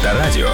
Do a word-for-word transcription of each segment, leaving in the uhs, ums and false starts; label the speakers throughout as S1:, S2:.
S1: Авторадио.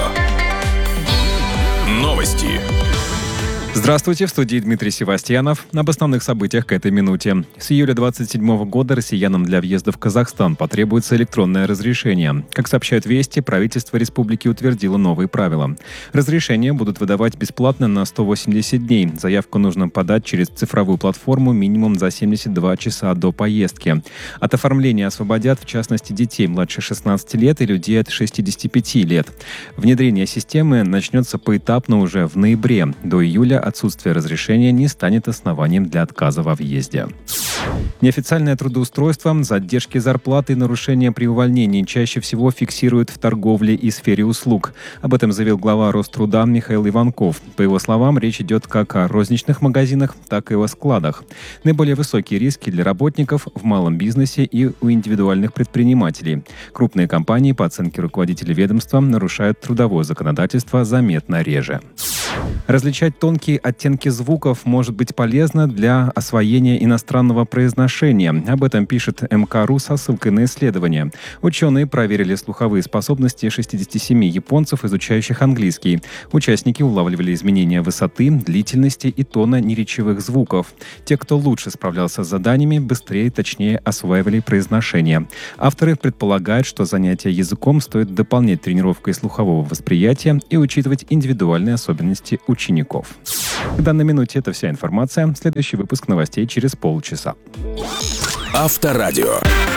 S1: Новости.
S2: Здравствуйте, в студии Дмитрий Севастьянов. Об основных событиях к этой минуте. С июля двадцать седьмого года россиянам для въезда в Казахстан потребуется электронное разрешение. Как сообщают «Вести», правительство республики утвердило новые правила. Разрешения будут выдавать бесплатно на сто восемьдесят дней. Заявку нужно подать через цифровую платформу минимум за семьдесят два часа до поездки. От оформления освободят, в частности, детей младше шестнадцати лет и людей от шестидесяти пяти лет. Внедрение системы начнется поэтапно уже в ноябре. До июля отсутствие разрешения не станет основанием для отказа во въезде. Неофициальное трудоустройство, задержки зарплаты и нарушения при увольнении чаще всего фиксируют в торговле и сфере услуг. Об этом заявил глава Роструда Михаил Иванков. По его словам, речь идет как о розничных магазинах, так и о складах. Наиболее высокие риски для работников в малом бизнесе и у индивидуальных предпринимателей. Крупные компании, по оценке руководителей ведомства, нарушают трудовое законодательство заметно реже. Различать тонкие оттенки звуков может быть полезно для освоения иностранного произношения. Об этом пишет эм ка точка ру со ссылкой на исследование. Ученые проверили слуховые способности шестидесяти семи японцев, изучающих английский. Участники улавливали изменения высоты, длительности и тона неречевых звуков. Те, кто лучше справлялся с заданиями, быстрее и точнее осваивали произношение. Авторы предполагают, что занятия языком стоит дополнять тренировкой слухового восприятия и учитывать индивидуальные особенности учеников. К данной минуте это вся информация. Следующий выпуск новостей через полчаса.
S1: Авторадио.